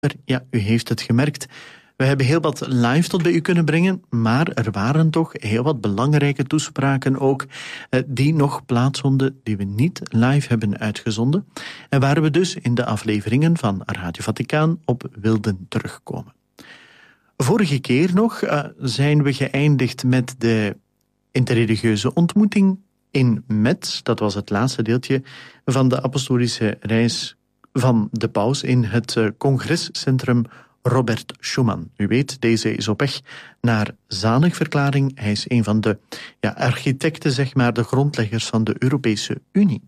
Ja, u heeft het gemerkt. We hebben heel wat live tot bij u kunnen brengen, maar er waren toch heel wat belangrijke toespraken ook die nog plaatsvonden, die we niet live hebben uitgezonden en waar we dus in de afleveringen van Radio Vaticaan op wilden terugkomen. Vorige keer nog zijn we geëindigd met de interreligieuze ontmoeting in Metz. Dat was het laatste deeltje van de apostolische reis van de paus in het congrescentrum Robert Schuman. U weet, deze is op weg naar zaligverklaring. Hij is een van de architecten, zeg maar, de grondleggers van de Europese Unie.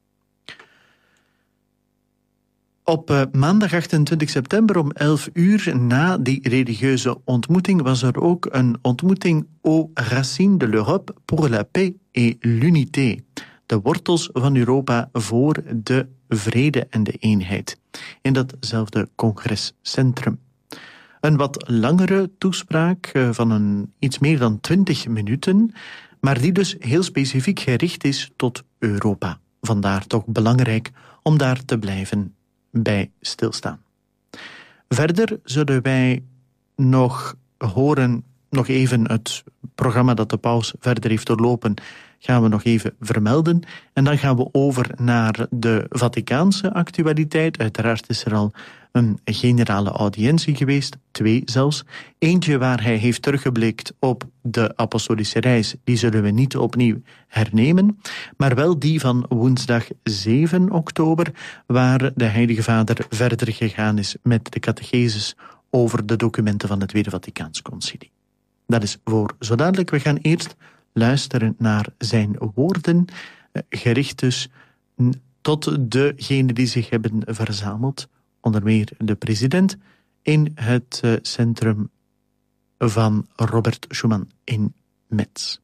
Op maandag 28 september om 11 uur na die religieuze ontmoeting was er ook een ontmoeting aux racines de l'Europe pour la paix et l'unité. De wortels van Europa voor de vrede en de eenheid. In datzelfde congrescentrum. Een wat langere toespraak van iets meer dan 20 minuten, maar die dus heel specifiek gericht is tot Europa. Vandaar toch belangrijk om daar te blijven bij stilstaan. Verder zullen wij nog horen, nog even het programma dat de paus verder heeft doorlopen, gaan we nog even vermelden. En dan gaan we over naar de Vaticaanse actualiteit. Uiteraard is er al een generale audiëntie geweest, 2 zelfs. Eentje waar hij heeft teruggeblikt op de apostolische reis, die zullen we niet opnieuw hernemen, maar wel die van woensdag 7 oktober, waar de Heilige Vader verder gegaan is met de catechesis over de documenten van het Tweede Vaticaans Concilie. Dat is voor zo dadelijk. We gaan eerst luisteren naar zijn woorden, gericht dus tot degenen die zich hebben verzameld, onder meer de president, in het centrum van Robert Schuman in Metz.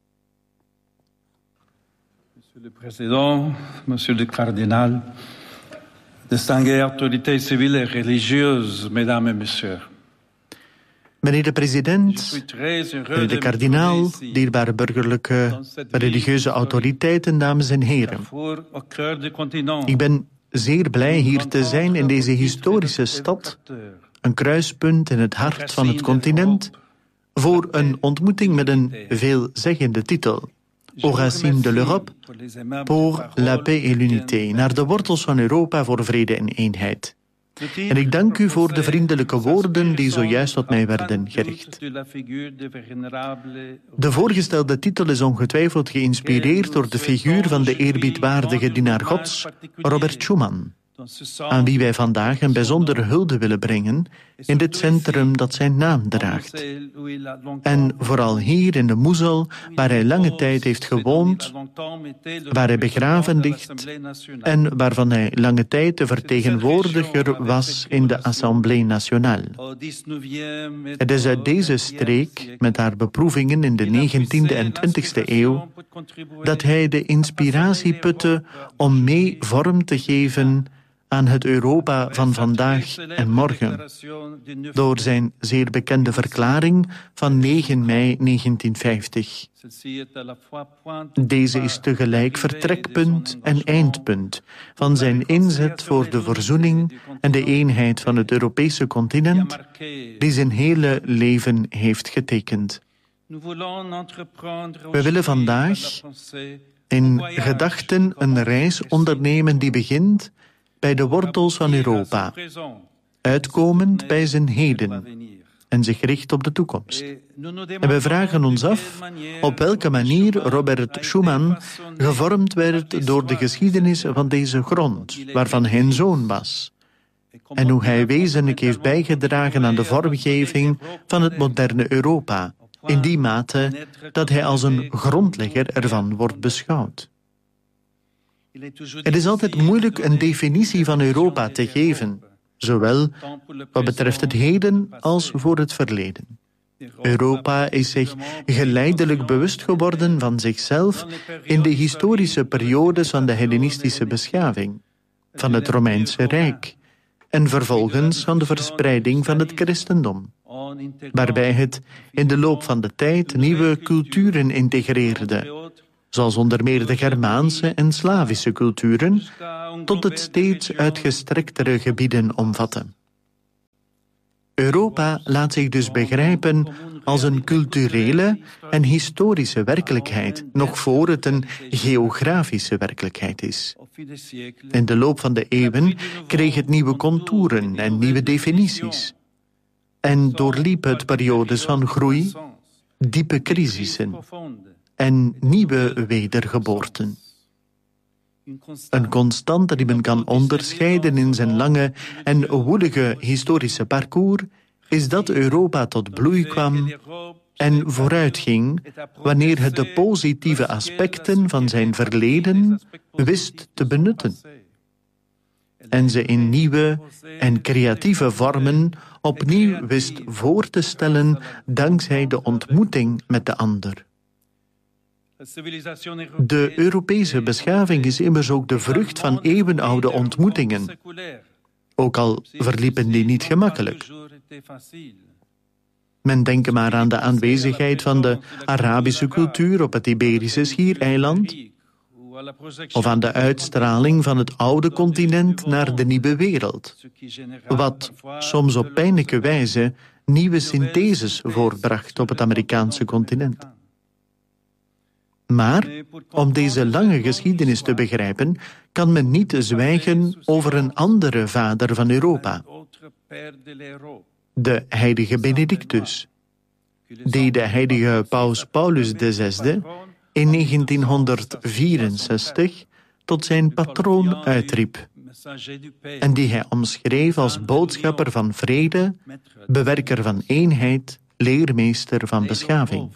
Monsieur le Président, Monsieur le Cardinal, distinguées autorités civiles et religieuses, Mesdames et Messieurs. Meneer de president, meneer de kardinaal, dierbare burgerlijke, religieuze autoriteiten, dames en heren. Ik ben zeer blij hier te zijn in deze historische stad, een kruispunt in het hart van het continent, voor een ontmoeting met een veelzeggende titel. Aux racines de l'Europe pour la paix et l'unité, naar de wortels van Europa voor vrede en eenheid. En ik dank u voor de vriendelijke woorden die zojuist tot mij werden gericht. De voorgestelde titel is ongetwijfeld geïnspireerd door de figuur van de eerbiedwaardige dienaar Gods, Robert Schuman, aan wie wij vandaag een bijzondere hulde willen brengen in dit centrum dat zijn naam draagt. En vooral hier in de Moezel, waar hij lange tijd heeft gewoond, waar hij begraven ligt en waarvan hij lange tijd de vertegenwoordiger was in de Assemblée Nationale. Het is uit deze streek, met haar beproevingen in de 19e en 20e eeuw, dat hij de inspiratie putte om mee vorm te geven aan het Europa van vandaag en morgen, door zijn zeer bekende verklaring van 9 mei 1950. Deze is tegelijk vertrekpunt en eindpunt van zijn inzet voor de verzoening en de eenheid van het Europese continent, die zijn hele leven heeft getekend. We willen vandaag in gedachten een reis ondernemen die begint bij de wortels van Europa, uitkomend bij zijn heden en zich richt op de toekomst. En we vragen ons af op welke manier Robert Schuman gevormd werd door de geschiedenis van deze grond, waarvan hij een zoon was, en hoe hij wezenlijk heeft bijgedragen aan de vormgeving van het moderne Europa, in die mate dat hij als een grondlegger ervan wordt beschouwd. Het is altijd moeilijk een definitie van Europa te geven, zowel wat betreft het heden als voor het verleden. Europa is zich geleidelijk bewust geworden van zichzelf in de historische periodes van de Hellenistische beschaving, van het Romeinse Rijk en vervolgens van de verspreiding van het christendom, waarbij het in de loop van de tijd nieuwe culturen integreerde, zoals onder meer de Germaanse en Slavische culturen, tot het steeds uitgestrektere gebieden omvatten. Europa laat zich dus begrijpen als een culturele en historische werkelijkheid, nog voor het een geografische werkelijkheid is. In de loop van de eeuwen kreeg het nieuwe contouren en nieuwe definities. En doorliep het periodes van groei, diepe crisissen en nieuwe wedergeboorten. Een constante die men kan onderscheiden in zijn lange en woelige historische parcours is dat Europa tot bloei kwam en vooruitging wanneer het de positieve aspecten van zijn verleden wist te benutten en ze in nieuwe en creatieve vormen opnieuw wist voor te stellen dankzij de ontmoeting met de ander. De Europese beschaving is immers ook de vrucht van eeuwenoude ontmoetingen, ook al verliepen die niet gemakkelijk. Men denke maar aan de aanwezigheid van de Arabische cultuur op het Iberische schiereiland, of aan de uitstraling van het oude continent naar de nieuwe wereld, wat soms op pijnlijke wijze nieuwe syntheses voortbracht op het Amerikaanse continent. Maar om deze lange geschiedenis te begrijpen, kan men niet zwijgen over een andere vader van Europa, de heilige Benedictus, die de heilige Paus Paulus VI in 1964 tot zijn patroon uitriep en die hij omschreef als boodschapper van vrede, bewerker van eenheid, leermeester van beschaving.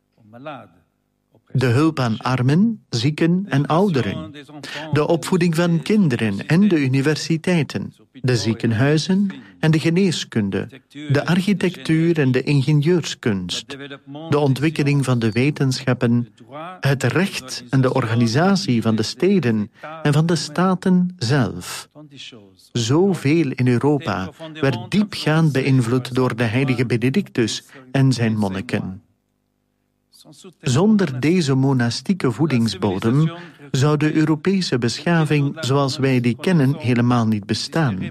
De hulp aan armen, zieken en ouderen, de opvoeding van kinderen en de universiteiten, de ziekenhuizen en de geneeskunde, de architectuur en de ingenieurskunst, de ontwikkeling van de wetenschappen, het recht en de organisatie van de steden en van de staten zelf. Zoveel in Europa werd diepgaand beïnvloed door de heilige Benedictus en zijn monniken. Zonder deze monastieke voedingsbodem zou de Europese beschaving zoals wij die kennen helemaal niet bestaan.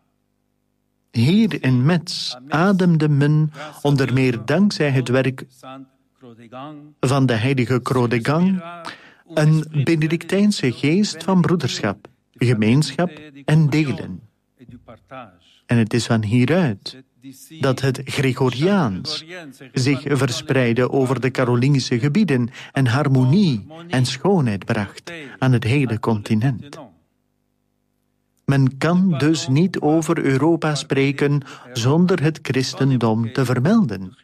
Hier in Metz ademde men onder meer dankzij het werk van de heilige Crodegang een Benedictijnse geest van broederschap, gemeenschap en delen. En het is van hieruit dat het Gregoriaans zich verspreidde over de Carolingische gebieden en harmonie en schoonheid bracht aan het hele continent. Men kan dus niet over Europa spreken zonder het christendom te vermelden.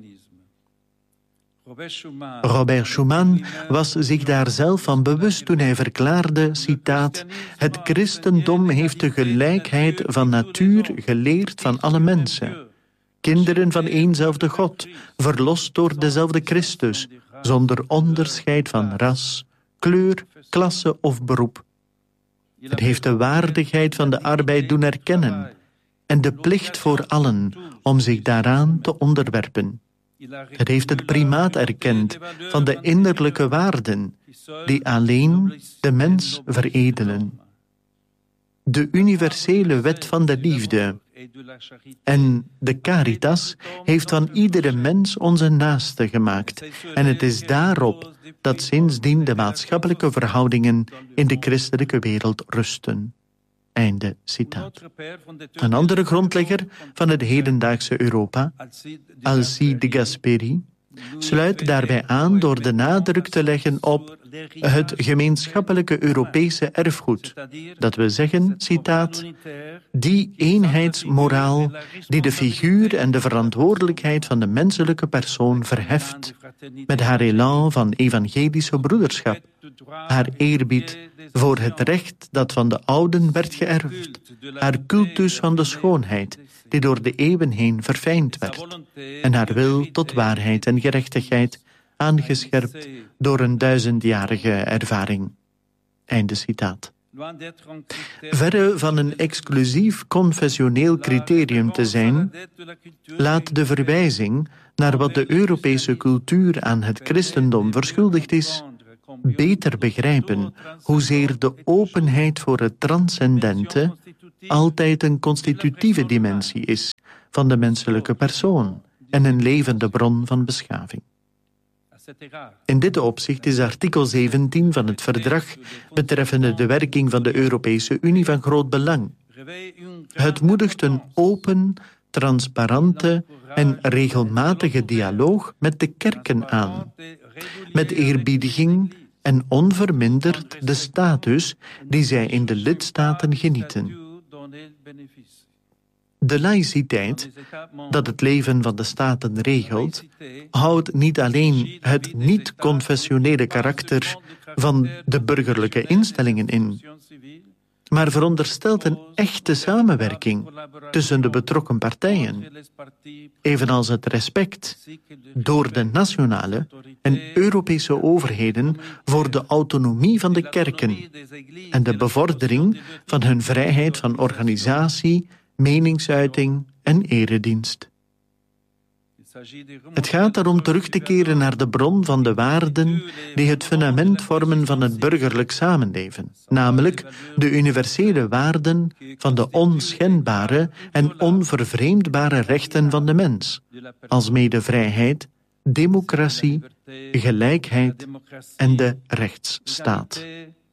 Robert Schuman was zich daar zelf van bewust toen hij verklaarde, citaat, het christendom heeft de gelijkheid van natuur geleerd van alle mensen. Kinderen van éénzelfde God, verlost door dezelfde Christus, zonder onderscheid van ras, kleur, klasse of beroep. Het heeft de waardigheid van de arbeid doen erkennen en de plicht voor allen om zich daaraan te onderwerpen. Het heeft het primaat erkend van de innerlijke waarden die alleen de mens veredelen. De universele wet van de liefde en de caritas heeft van iedere mens onze naaste gemaakt. En het is daarop dat sindsdien de maatschappelijke verhoudingen in de christelijke wereld rusten. Einde citaat. Een andere grondlegger van het hedendaagse Europa, Alcide de Gasperi, sluit daarbij aan door de nadruk te leggen op het gemeenschappelijke Europese erfgoed. Dat we zeggen, citaat, die eenheidsmoraal die de figuur en de verantwoordelijkheid van de menselijke persoon verheft, met haar elan van evangelische broederschap, haar eerbied voor het recht dat van de ouden werd geërfd, haar cultus van de schoonheid, die door de eeuwen heen verfijnd werd, en haar wil tot waarheid en gerechtigheid, aangescherpt door een 1000-jarige ervaring. Einde citaat. Verre van een exclusief confessioneel criterium te zijn, laat de verwijzing naar wat de Europese cultuur aan het christendom verschuldigd is, beter begrijpen hoezeer de openheid voor het transcendente altijd een constitutieve dimensie is, van de menselijke persoon en een levende bron van beschaving. In dit opzicht is artikel 17 van het verdrag betreffende de werking van de Europese Unie van groot belang. Het moedigt een open, transparante en regelmatige dialoog met de kerken aan, met eerbiediging en onverminderd de status die zij in de lidstaten genieten. De laïciteit, dat het leven van de staten regelt, houdt niet alleen het niet-confessionele karakter van de burgerlijke instellingen in, maar veronderstelt een echte samenwerking tussen de betrokken partijen, evenals het respect door de nationale en Europese overheden voor de autonomie van de kerken en de bevordering van hun vrijheid van organisatie, meningsuiting en eredienst. Het gaat erom terug te keren naar de bron van de waarden die het fundament vormen van het burgerlijk samenleven, namelijk de universele waarden van de onschendbare en onvervreemdbare rechten van de mens, alsmede vrijheid, democratie, gelijkheid en de rechtsstaat.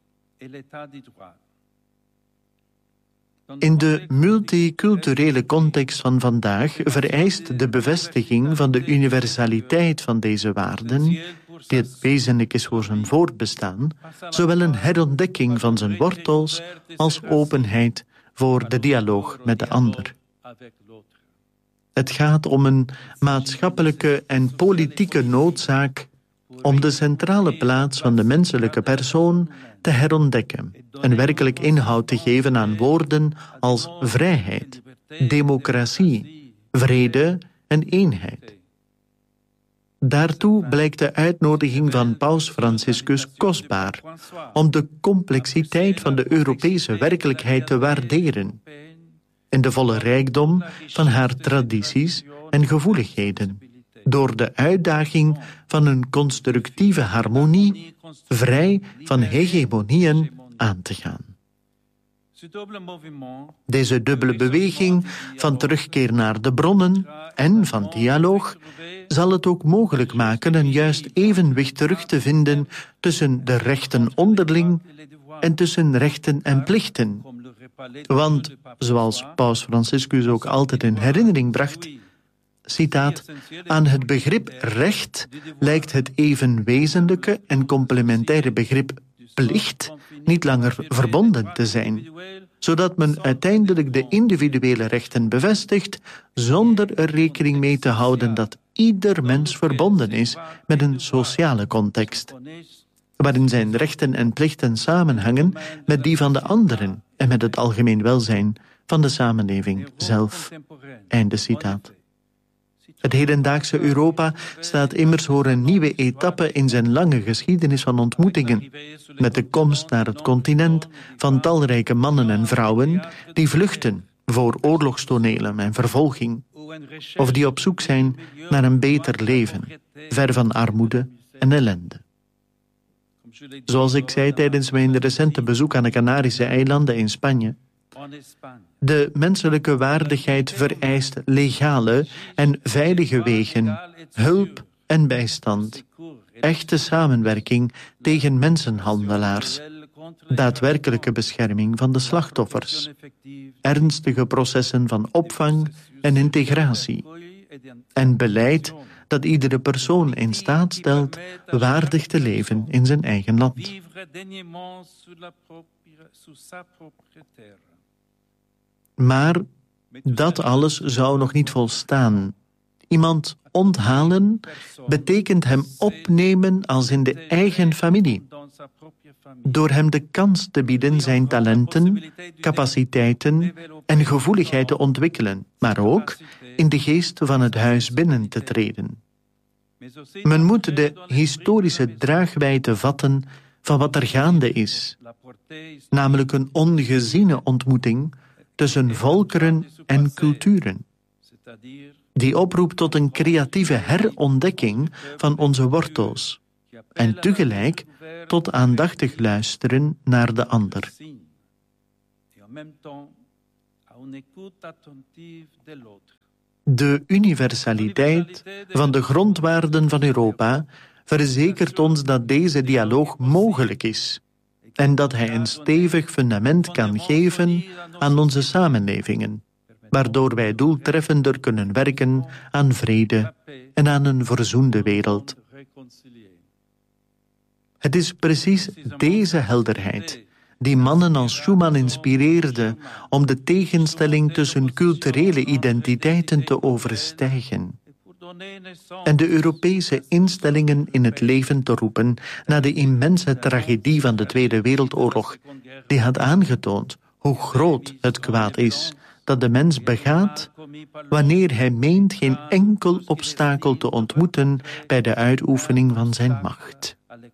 In de multiculturele context van vandaag vereist de bevestiging van de universaliteit van deze waarden, die het wezenlijk is voor zijn voortbestaan, zowel een herontdekking van zijn wortels als openheid voor de dialoog met de ander. Het gaat om een maatschappelijke en politieke noodzaak om de centrale plaats van de menselijke persoon te herontdekken en werkelijk inhoud te geven aan woorden als vrijheid, democratie, vrede en eenheid. Daartoe blijkt de uitnodiging van Paus Franciscus kostbaar om de complexiteit van de Europese werkelijkheid te waarderen en de volle rijkdom van haar tradities en gevoeligheden, door de uitdaging van een constructieve harmonie, vrij van hegemonieën, aan te gaan. Deze dubbele beweging van terugkeer naar de bronnen en van dialoog zal het ook mogelijk maken een juist evenwicht terug te vinden tussen de rechten onderling en tussen rechten en plichten. Want, zoals Paus Franciscus ook altijd in herinnering bracht, citaat, aan het begrip recht lijkt het even wezenlijke en complementaire begrip plicht niet langer verbonden te zijn, zodat men uiteindelijk de individuele rechten bevestigt zonder er rekening mee te houden dat ieder mens verbonden is met een sociale context, waarin zijn rechten en plichten samenhangen met die van de anderen en met het algemeen welzijn van de samenleving zelf. Einde citaat. Het hedendaagse Europa staat immers voor een nieuwe etappe in zijn lange geschiedenis van ontmoetingen, met de komst naar het continent van talrijke mannen en vrouwen die vluchten voor oorlogstonelen en vervolging, of die op zoek zijn naar een beter leven, ver van armoede en ellende. Zoals ik zei tijdens mijn recente bezoek aan de Canarische eilanden in Spanje, de menselijke waardigheid vereist legale en veilige wegen, hulp en bijstand, echte samenwerking tegen mensenhandelaars, daadwerkelijke bescherming van de slachtoffers, ernstige processen van opvang en integratie, en beleid dat iedere persoon in staat stelt waardig te leven in zijn eigen land. Maar dat alles zou nog niet volstaan. Iemand onthalen betekent hem opnemen als in de eigen familie, door hem de kans te bieden zijn talenten, capaciteiten en gevoeligheid te ontwikkelen, maar ook in de geest van het huis binnen te treden. Men moet de historische draagwijdte vatten van wat er gaande is, namelijk een ongeziene ontmoeting tussen volkeren en culturen, die oproept tot een creatieve herontdekking van onze wortels en tegelijk tot aandachtig luisteren naar de ander. De universaliteit van de grondwaarden van Europa verzekert ons dat deze dialoog mogelijk is en dat hij een stevig fundament kan geven aan onze samenlevingen, waardoor wij doeltreffender kunnen werken aan vrede en aan een verzoende wereld. Het is precies deze helderheid die mannen als Schuman inspireerde om de tegenstelling tussen culturele identiteiten te overstijgen en de Europese instellingen in het leven te roepen na de immense tragedie van de Tweede Wereldoorlog, die had aangetoond hoe groot het kwaad is dat de mens begaat wanneer hij meent geen enkel obstakel te ontmoeten bij de uitoefening van zijn macht.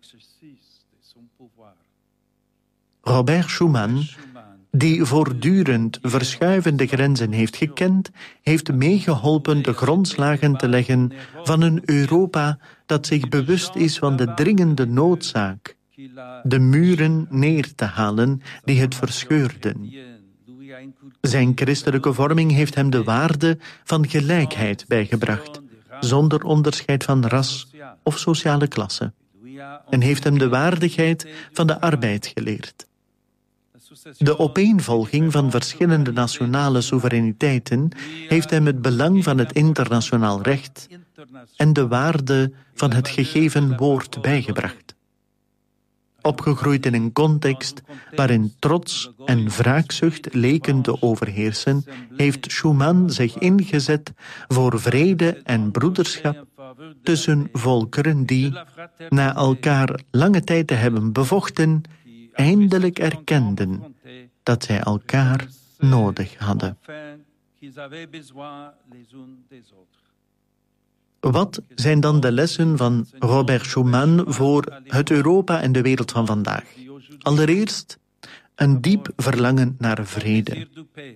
Robert Schuman, die voortdurend verschuivende grenzen heeft gekend, heeft meegeholpen de grondslagen te leggen van een Europa dat zich bewust is van de dringende noodzaak de muren neer te halen die het verscheurden. Zijn christelijke vorming heeft hem de waarde van gelijkheid bijgebracht, zonder onderscheid van ras of sociale klasse, en heeft hem de waardigheid van de arbeid geleerd. De opeenvolging van verschillende nationale soevereiniteiten heeft hem het belang van het internationaal recht en de waarde van het gegeven woord bijgebracht. Opgegroeid in een context waarin trots en wraakzucht leken te overheersen, heeft Schuman zich ingezet voor vrede en broederschap tussen volkeren die, na elkaar lange tijd te hebben bevochten, eindelijk erkenden dat zij elkaar nodig hadden. Wat zijn dan de lessen van Robert Schuman voor het Europa en de wereld van vandaag? Allereerst een diep verlangen naar vrede.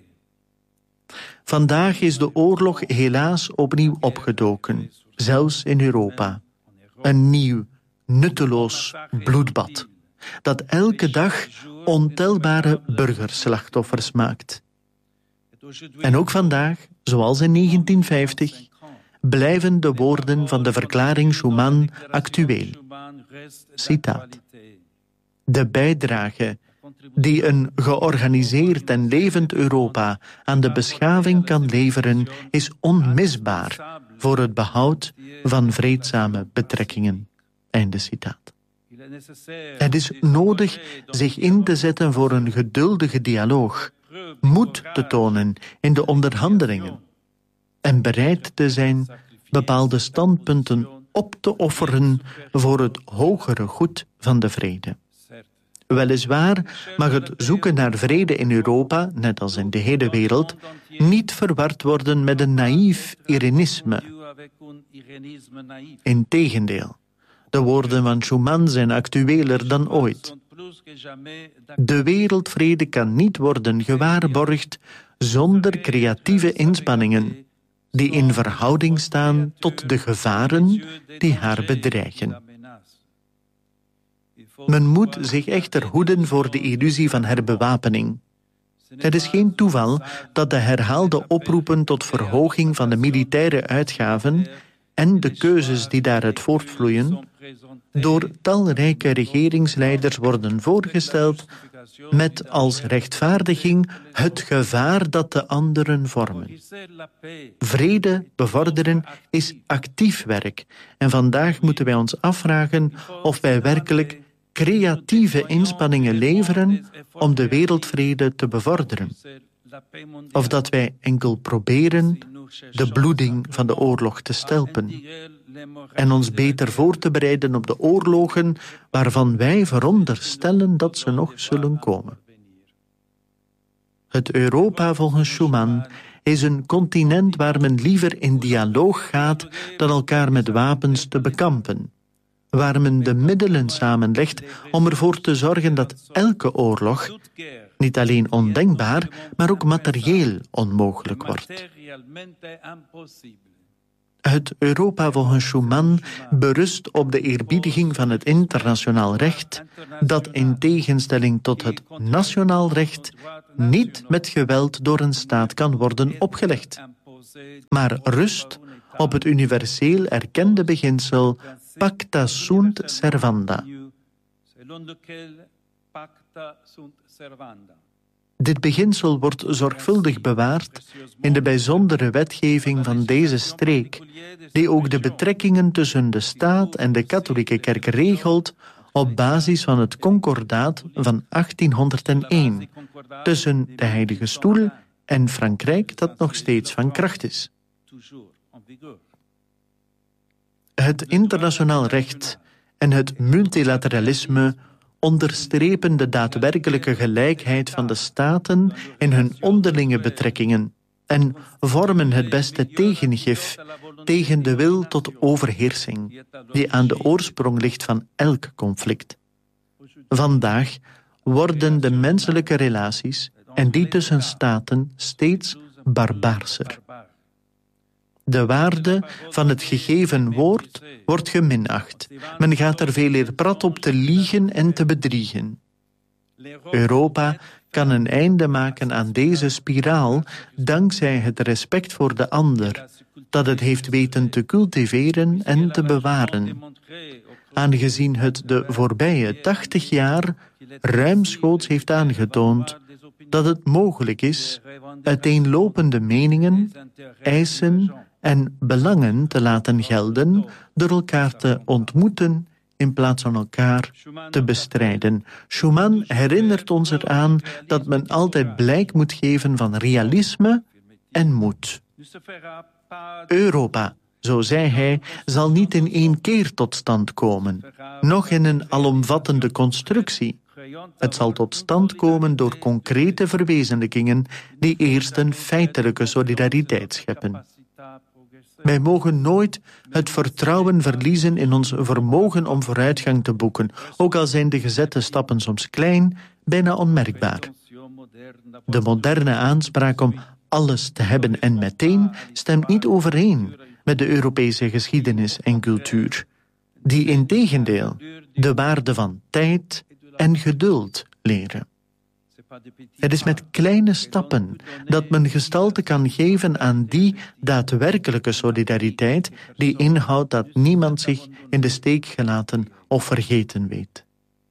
Vandaag is de oorlog helaas opnieuw opgedoken, zelfs in Europa. Een nieuw, nutteloos bloedbad, dat elke dag ontelbare burgerslachtoffers maakt. En ook vandaag, zoals in 1950, blijven de woorden van de verklaring Schuman actueel. Citaat. De bijdrage die een georganiseerd en levend Europa aan de beschaving kan leveren, is onmisbaar voor het behoud van vreedzame betrekkingen. Einde citaat. Het is nodig zich in te zetten voor een geduldige dialoog, moed te tonen in de onderhandelingen en bereid te zijn bepaalde standpunten op te offeren voor het hogere goed van de vrede. Weliswaar mag het zoeken naar vrede in Europa, net als in de hele wereld, niet verward worden met een naïef Irenisme. Integendeel, de woorden van Schuman zijn actueler dan ooit. De wereldvrede kan niet worden gewaarborgd zonder creatieve inspanningen die in verhouding staan tot de gevaren die haar bedreigen. Men moet zich echter hoeden voor de illusie van herbewapening. Het is geen toeval dat de herhaalde oproepen tot verhoging van de militaire uitgaven en de keuzes die daaruit voortvloeien door talrijke regeringsleiders worden voorgesteld met als rechtvaardiging het gevaar dat de anderen vormen. Vrede bevorderen is actief werk en vandaag moeten wij ons afvragen of wij werkelijk creatieve inspanningen leveren om de wereldvrede te bevorderen. Of dat wij enkel proberen de bloeding van de oorlog te stelpen en ons beter voor te bereiden op de oorlogen waarvan wij veronderstellen dat ze nog zullen komen. Het Europa volgens Schuman is een continent waar men liever in dialoog gaat dan elkaar met wapens te bekampen, waar men de middelen samenlegt om ervoor te zorgen dat elke oorlog niet alleen ondenkbaar, maar ook materieel onmogelijk wordt. Het Europa volgens Schuman berust op de eerbiediging van het internationaal recht, dat in tegenstelling tot het nationaal recht niet met geweld door een staat kan worden opgelegd. maar rust op het universeel erkende beginsel pacta sunt servanda. Dit beginsel wordt zorgvuldig bewaard in de bijzondere wetgeving van deze streek, die ook de betrekkingen tussen de staat en de katholieke kerk regelt op basis van het concordaat van 1801 tussen de Heilige Stoel en Frankrijk, dat nog steeds van kracht is. Het internationaal recht en het multilateralisme onderstrepen de daadwerkelijke gelijkheid van de staten in hun onderlinge betrekkingen en vormen het beste tegengif tegen de wil tot overheersing, die aan de oorsprong ligt van elk conflict. Vandaag worden de menselijke relaties en die tussen staten steeds barbaarser. De waarde van het gegeven woord wordt geminacht. Men gaat er veel eer prat op te liegen en te bedriegen. Europa kan een einde maken aan deze spiraal dankzij het respect voor de ander, dat het heeft weten te cultiveren en te bewaren. Aangezien het de voorbije 80 jaar ruimschoots heeft aangetoond dat het mogelijk is uiteenlopende meningen, eisen en belangen te laten gelden door elkaar te ontmoeten in plaats van elkaar te bestrijden. Schuman herinnert ons eraan dat men altijd blijk moet geven van realisme en moed. Europa, zo zei hij, zal niet in één keer tot stand komen, noch in een alomvattende constructie. Het zal tot stand komen door concrete verwezenlijkingen die eerst een feitelijke solidariteit scheppen. Wij mogen nooit het vertrouwen verliezen in ons vermogen om vooruitgang te boeken, ook al zijn de gezette stappen soms klein, bijna onmerkbaar. De moderne aanspraak om alles te hebben en meteen stemt niet overeen met de Europese geschiedenis en cultuur, die integendeel de waarde van tijd en geduld leren. Het is met kleine stappen dat men gestalte kan geven aan die daadwerkelijke solidariteit die inhoudt dat niemand zich in de steek gelaten of vergeten weet.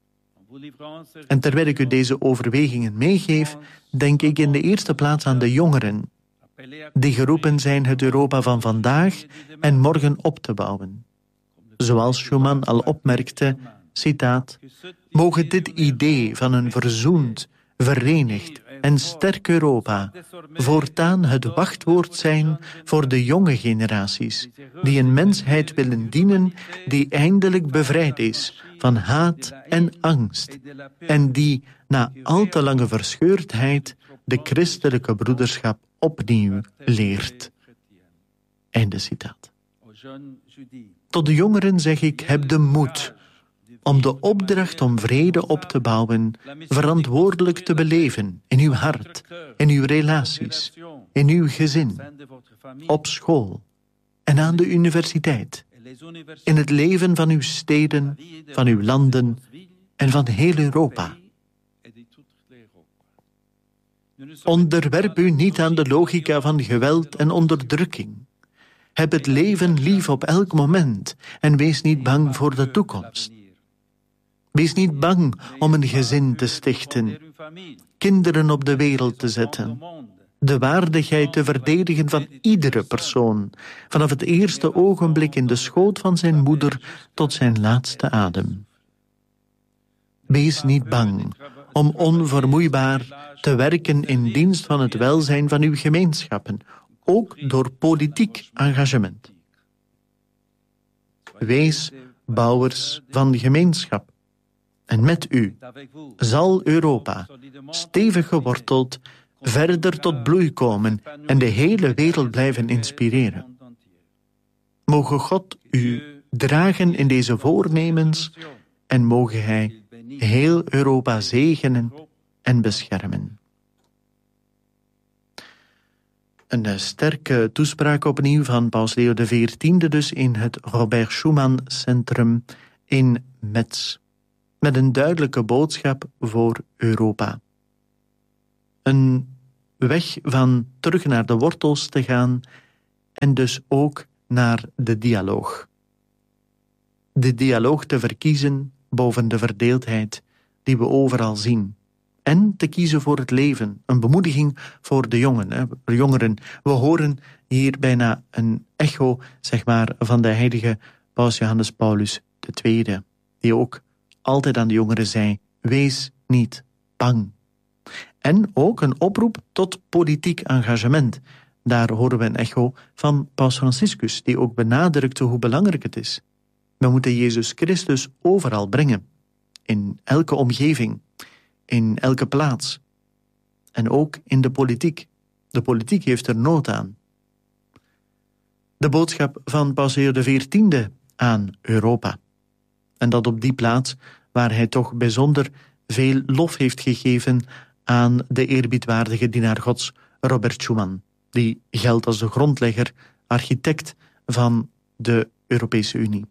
En terwijl ik u deze overwegingen meegeef, denk ik in de eerste plaats aan de jongeren, die geroepen zijn het Europa van vandaag en morgen op te bouwen. Zoals Schuman al opmerkte, citaat, mogen dit idee van een verzoend, verenigd en sterk Europa voortaan het wachtwoord zijn voor de jonge generaties, die een mensheid willen dienen die eindelijk bevrijd is van haat en angst en die na al te lange verscheurdheid de christelijke broederschap opnieuw leert. Einde citaat. Tot de jongeren zeg ik, heb de moed om de opdracht om vrede op te bouwen verantwoordelijk te beleven in uw hart, in uw relaties, in uw gezin, op school en aan de universiteit, in het leven van uw steden, van uw landen en van heel Europa. Onderwerp u niet aan de logica van geweld en onderdrukking. Heb het leven lief op elk moment en wees niet bang voor de toekomst. Wees niet bang om een gezin te stichten, kinderen op de wereld te zetten, de waardigheid te verdedigen van iedere persoon, vanaf het eerste ogenblik in de schoot van zijn moeder tot zijn laatste adem. Wees niet bang om onvermoeibaar te werken in dienst van het welzijn van uw gemeenschappen, ook door politiek engagement. Wees bouwers van gemeenschap. En met u zal Europa, stevig geworteld, verder tot bloei komen en de hele wereld blijven inspireren. Moge God u dragen in deze voornemens en moge Hij heel Europa zegenen en beschermen. Een sterke toespraak opnieuw van Paus Leo XIV, dus in het Robert Schuman Centrum in Metz. Met een duidelijke boodschap voor Europa. Een weg van terug naar de wortels te gaan en dus ook naar de dialoog. De dialoog te verkiezen boven de verdeeldheid die we overal zien. En te kiezen voor het leven, een bemoediging voor de jongeren. We horen hier bijna een echo, zeg maar, van de heilige Paus Johannes Paulus II, die ook altijd aan de jongeren zei: wees niet bang. En ook een oproep tot politiek engagement. Daar horen we een echo van Paus Franciscus, die ook benadrukte hoe belangrijk het is. We moeten Jezus Christus overal brengen, in elke omgeving, in elke plaats. En ook in de politiek. De politiek heeft er nood aan. De boodschap van Paus Leo XIV aan Europa. En dat op die plaats waar hij toch bijzonder veel lof heeft gegeven aan de eerbiedwaardige dienaar Gods Robert Schuman, die geldt als de grondlegger, architect van de Europese Unie.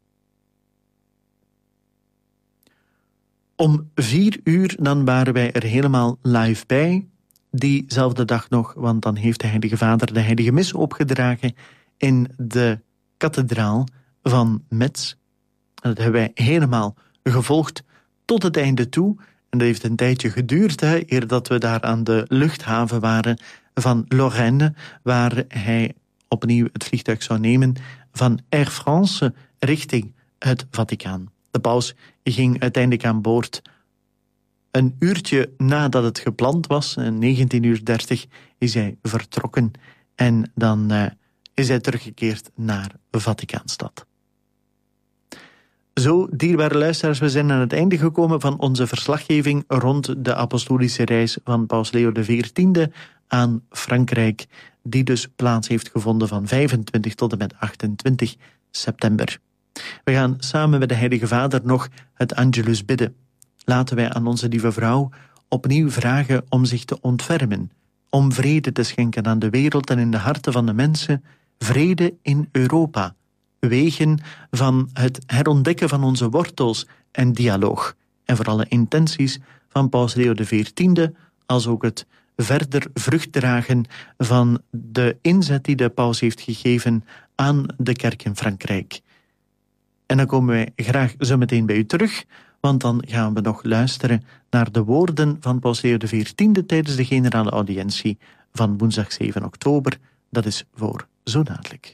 Om 4:00 dan waren wij er helemaal live bij, diezelfde dag nog, want dan heeft de Heilige Vader de Heilige Mis opgedragen in de kathedraal van Metz. En dat hebben wij helemaal gevolgd tot het einde toe. En dat heeft een tijdje geduurd, eer dat we daar aan de luchthaven waren van Lorraine, waar hij opnieuw het vliegtuig zou nemen van Air France richting het Vaticaan. De paus ging uiteindelijk aan boord een uurtje nadat het gepland was. 19:30 is hij vertrokken en dan is hij teruggekeerd naar Vaticaanstad. Zo, dierbare luisteraars, we zijn aan het einde gekomen van onze verslaggeving rond de apostolische reis van Paus Leo XIV aan Frankrijk, die dus plaats heeft gevonden van 25 tot en met 28 september. We gaan samen met de Heilige Vader nog het Angelus bidden. Laten wij aan onze lieve vrouw opnieuw vragen om zich te ontfermen, om vrede te schenken aan de wereld en in de harten van de mensen, vrede in Europa, wegen van het herontdekken van onze wortels en dialoog, en voor alle intenties van Paus Leo XIV, als ook het verder vrucht dragen van de inzet die de paus heeft gegeven aan de kerk in Frankrijk. En dan komen wij graag zo meteen bij u terug, want dan gaan we nog luisteren naar de woorden van Paus Leo XIV tijdens de generale audiëntie van woensdag 7 oktober. Dat is voor zo dadelijk.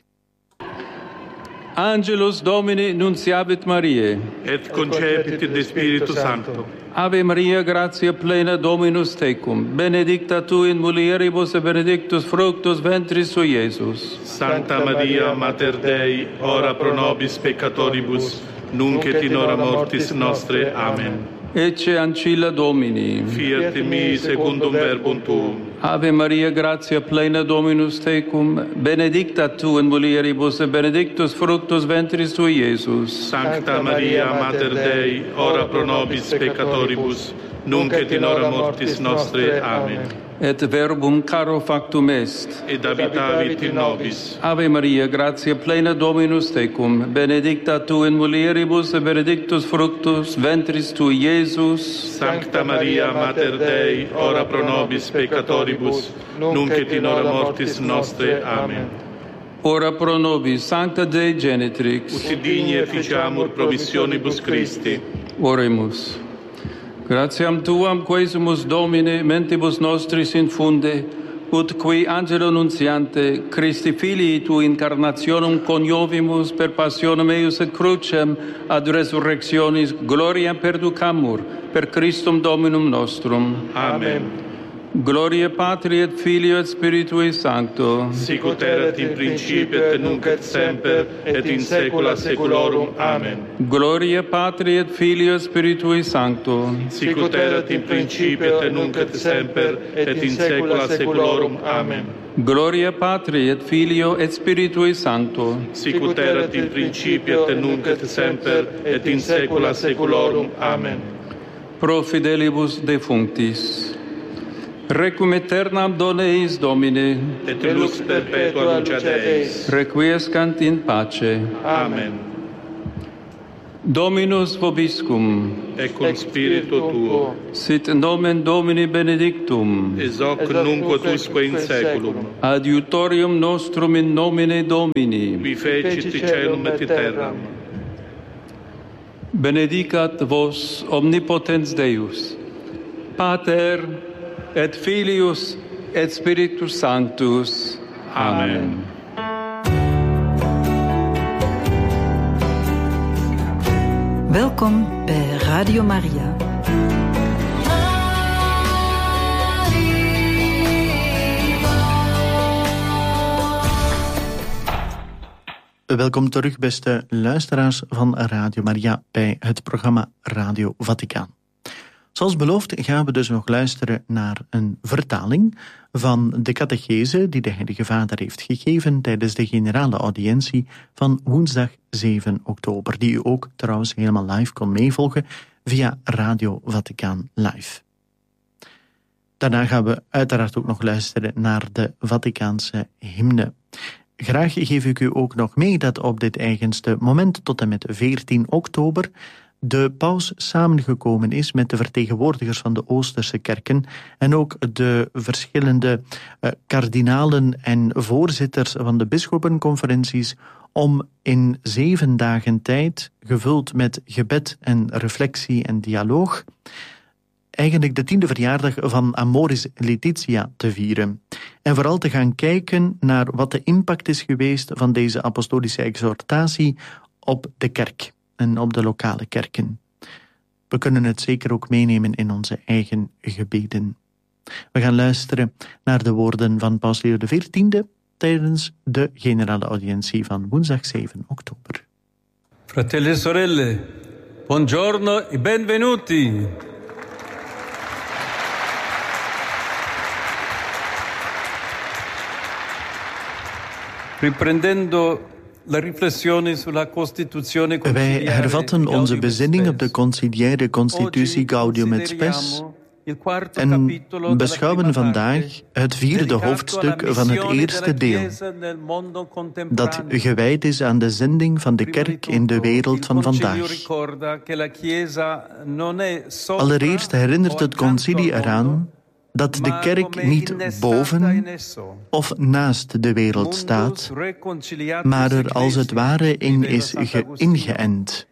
Angelus Domini nunciabit Mariae. Et concepit in Spiritu Sancto. Ave Maria, gratia plena, Dominus tecum. Benedicta tu in mulieribus et benedictus fructus ventris sui, Iesus. Sancta Maria, Mater Dei, ora pro nobis peccatoribus, nunc et in hora mortis nostre. Amen. Ecce ancilla Domini. Fiat in mi secundum verbum tuum. Ave Maria, gratia plena, Dominus tecum. Benedicta tu in mulieribus et benedictus fructus ventris tui, Iesus. Sancta Maria, Mater Dei, ora pro nobis peccatoribus, nunc et in hora mortis nostre. Amen. Et verbum caro factum est. Et habitavit in nobis. Ave Maria, gratia plena, Dominus tecum. Benedicta tu in mulieribus et benedictus fructus ventris tui, Iesus. Sancta Maria, Mater Dei, ora pro nobis peccatoribus, nunc et in hora mortis nostre. Amen. Ora pro nobis, Sancta Dei Genitrix. Ut digni efficiamur promissionibus Christi. Oremus. Gratiam Tuam quesumus Domine mentibus nostris infunde, ut qui angelo nuntiante Christi Filii tu incarnationum coniovimus per passionem eius et crucem ad resurrectionis gloriam perducamur per Christum Dominum nostrum. Amen. Gloria Patri et Filio et Spiritui Sancto. Sic ut erat in principio et nunc et semper et in saecula saeculorum. Amen. Gloria Patri et Filio et Spiritui Sancto. Sic ut erat in principio et nunc et semper et in saecula saeculorum. Amen. Gloria Patri et Filio et Spiritui Sancto. Sic ut erat in principio et nunc et semper et in saecula saeculorum. Amen. Pro fidelibus defunctis. Requiem aeternam dona eis, Domine. Et lux perpetua luceat eis. Requiescant in pace. Amen. Dominus vobiscum. E con spirito tuo. Sit nomen Domini benedictum. Ex hoc nunc usque in saeculum. Adiutorium nostrum in nomine Domini. Qui fecit caelum et terram. Benedicat vos omnipotens Deus, Pater et Filius et Spiritus Sanctus. Amen. Welkom bij Radio Maria. Welkom terug, beste luisteraars van Radio Maria, bij het programma Radio Vaticaan. Zoals beloofd gaan we dus nog luisteren naar een vertaling van de catechese die de Heilige Vader heeft gegeven tijdens de generale audiëntie van woensdag 7 oktober, die u ook trouwens helemaal live kon meevolgen via Radio Vaticaan Live. Daarna gaan we uiteraard ook nog luisteren naar de Vaticaanse hymne. Graag geef ik u ook nog mee dat op dit eigenste moment tot en met 14 oktober de paus samengekomen is met de vertegenwoordigers van de Oosterse kerken en ook de verschillende kardinalen en voorzitters van de bisschoppenconferenties om in 7 dagen tijd, gevuld met gebed en reflectie en dialoog, eigenlijk de 10e verjaardag van Amoris Laetitia te vieren. En vooral te gaan kijken naar wat de impact is geweest van deze apostolische exhortatie op de kerk en op de lokale kerken. We kunnen het zeker ook meenemen in onze eigen gebeden. We gaan luisteren naar de woorden van Paus Leo XIV tijdens de generale audiëntie van woensdag 7 oktober. Fratelli e sorelle, buongiorno e benvenuti. Riprendendo la riflessione sulla Costituzione Wij hervatten onze bezinning op de conciliaire constitutie Gaudium et Spes en beschouwen vandaag het 4e hoofdstuk van het eerste deel, dat gewijd is aan de zending van de kerk in de wereld van vandaag. Allereerst herinnert het concilie eraan dat de kerk niet boven of naast de wereld staat, maar er als het ware in is ingeënt.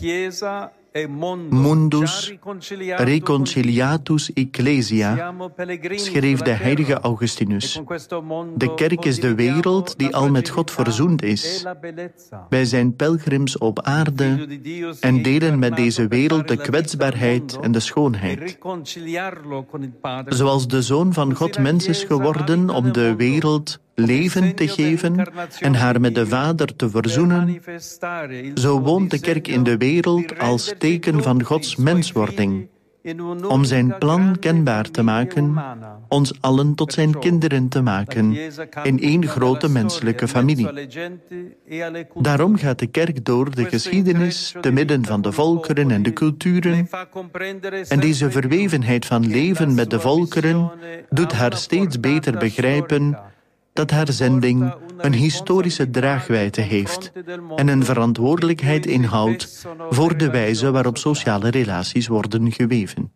Mundus reconciliatus ecclesia, schreef de heilige Augustinus. De kerk is de wereld die al met God verzoend is. Wij zijn pelgrims op aarde en delen met deze wereld de kwetsbaarheid en de schoonheid. Zoals de Zoon van God mens is geworden om de wereld leven te geven en haar met de Vader te verzoenen, zo woont de kerk in de wereld als teken van Gods menswording, om zijn plan kenbaar te maken, ons allen tot zijn kinderen te maken, in één grote menselijke familie. Daarom gaat de kerk door de geschiedenis, te midden van de volkeren en de culturen, en deze verwevenheid van leven met de volkeren doet haar steeds beter begrijpen dat haar zending een historische draagwijdte heeft en een verantwoordelijkheid inhoudt voor de wijze waarop sociale relaties worden geweven.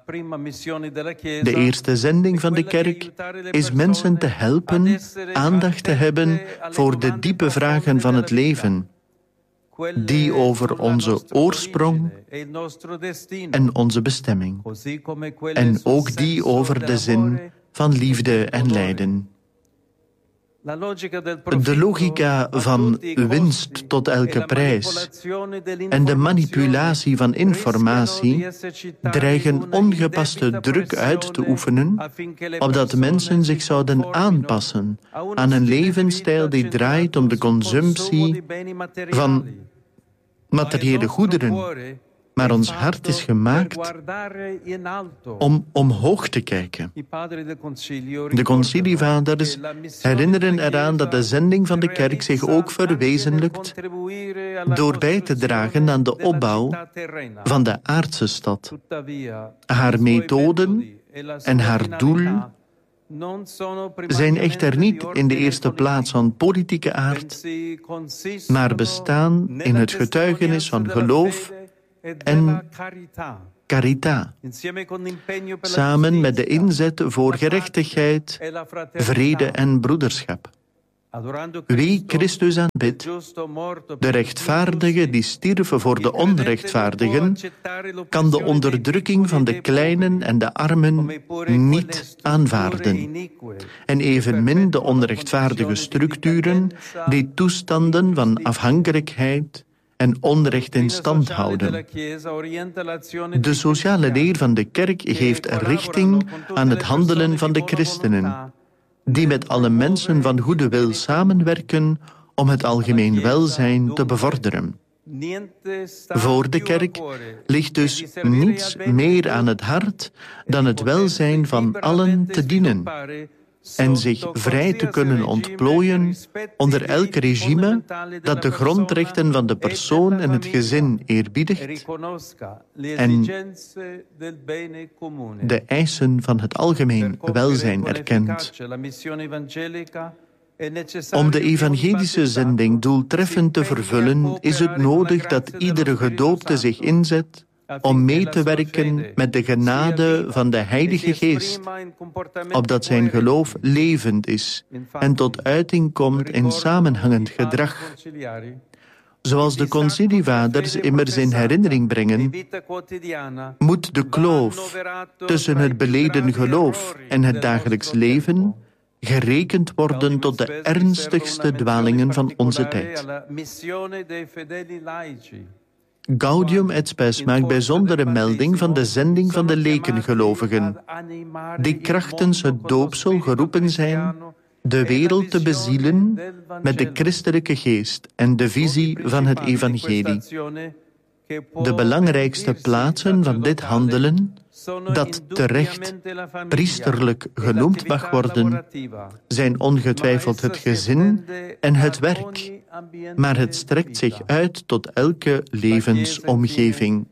De eerste zending van de kerk is mensen te helpen aandacht te hebben voor de diepe vragen van het leven, die over onze oorsprong en onze bestemming, en ook die over de zin van liefde en lijden. De logica van winst tot elke prijs en de manipulatie van informatie dreigen ongepaste druk uit te oefenen, opdat mensen zich zouden aanpassen aan een levensstijl die draait om de consumptie van materiële goederen. Maar ons hart is gemaakt om omhoog te kijken. De concilievaders herinneren eraan dat de zending van de kerk zich ook verwezenlijkt door bij te dragen aan de opbouw van de aardse stad. Haar methoden en haar doel zijn echter niet in de eerste plaats van politieke aard, maar bestaan in het getuigenis van geloof en carità, samen met de inzet voor gerechtigheid, vrede en broederschap. Wie Christus aanbidt, de rechtvaardige die stierf voor de onrechtvaardigen, kan de onderdrukking van de kleinen en de armen niet aanvaarden. En evenmin de onrechtvaardige structuren die toestanden van afhankelijkheid en onrecht in stand houden. De sociale leer van de kerk geeft richting aan het handelen van de christenen, die met alle mensen van goede wil samenwerken om het algemeen welzijn te bevorderen. Voor de kerk ligt dus niets meer aan het hart dan het welzijn van allen te dienen en zich vrij te kunnen ontplooien onder elk regime dat de grondrechten van de persoon en het gezin eerbiedigt en de eisen van het algemeen welzijn erkent. Om de evangelische zending doeltreffend te vervullen, is het nodig dat iedere gedoopte zich inzet om mee te werken met de genade van de Heilige Geest, opdat zijn geloof levend is en tot uiting komt in samenhangend gedrag. Zoals de concilievaders immers in herinnering brengen, moet de kloof tussen het beleden geloof en het dagelijks leven gerekend worden tot de ernstigste dwalingen van onze tijd. Gaudium et Spes maakt bijzondere melding van de zending van de lekengelovigen, die krachtens het doopsel geroepen zijn de wereld te bezielen met de christelijke geest en de visie van het evangelie. De belangrijkste plaatsen van dit handelen, dat terecht priesterlijk genoemd mag worden, zijn ongetwijfeld het gezin en het werk, maar het strekt zich uit tot elke levensomgeving.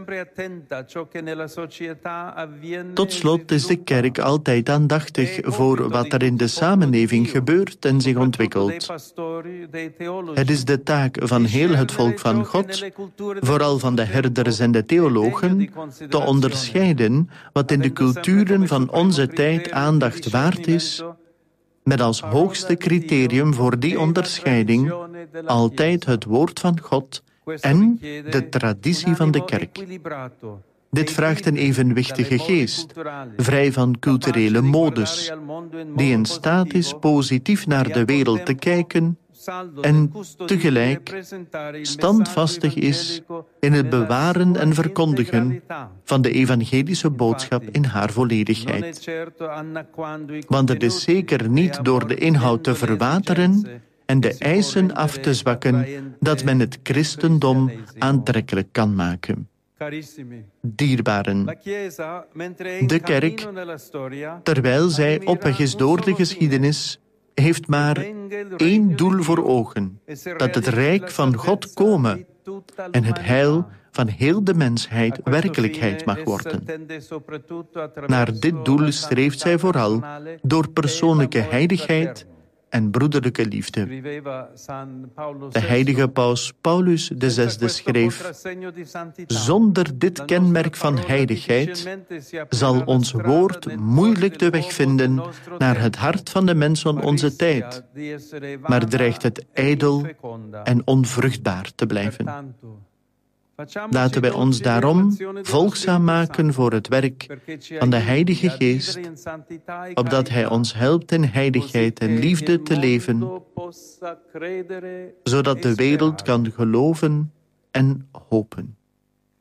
Tot slot is de kerk altijd aandachtig voor wat er in de samenleving gebeurt en zich ontwikkelt. Het is de taak van heel het volk van God, vooral van de herders en de theologen, te onderscheiden wat in de culturen van onze tijd aandacht waard is, met als hoogste criterium voor die onderscheiding altijd het woord van God en de traditie van de kerk. Dit vraagt een evenwichtige geest, vrij van culturele modes, die in staat is positief naar de wereld te kijken en tegelijk standvastig is in het bewaren en verkondigen van de evangelische boodschap in haar volledigheid. Want het is zeker niet door de inhoud te verwateren en de eisen af te zwakken dat men het christendom aantrekkelijk kan maken. Dierbaren, de kerk, terwijl zij op weg is door de geschiedenis, heeft maar één doel voor ogen: dat het rijk van God komen en het heil van heel de mensheid werkelijkheid mag worden. Naar dit doel streeft zij vooral door persoonlijke heiligheid en broederlijke liefde. De heilige paus Paulus VI schreef: zonder dit kenmerk van heiligheid zal ons woord moeilijk de weg vinden naar het hart van de mens van onze tijd, maar dreigt het ijdel en onvruchtbaar te blijven. Laten wij ons daarom volgzaam maken voor het werk van de Heilige Geest, opdat Hij ons helpt in heiligheid en liefde te leven, zodat de wereld kan geloven en hopen.